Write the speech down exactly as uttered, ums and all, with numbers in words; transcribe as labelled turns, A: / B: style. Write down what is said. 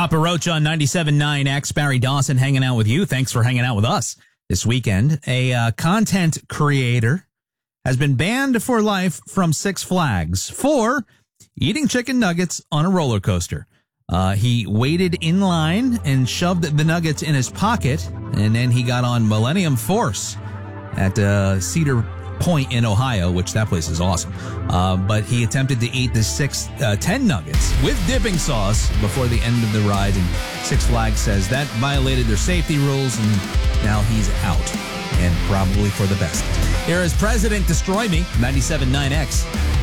A: Papa Roach on ninety-seven point nine X. Barry Dawson hanging out with you. Thanks for hanging out with us this weekend. A uh, content creator has been banned for life from Six Flags for eating chicken nuggets on a roller coaster. Uh, he waited in line and shoved the nuggets in his pocket, and then he got on Millennium Force at uh, Cedar Point in Ohio, which that place is awesome. Uh, but he attempted to eat the six, uh, ten nuggets with dipping sauce before the end of the ride, and Six Flags says that violated their safety rules, and now he's out, and probably for the best. Here is President Destroy Me, ninety-seven point nine X.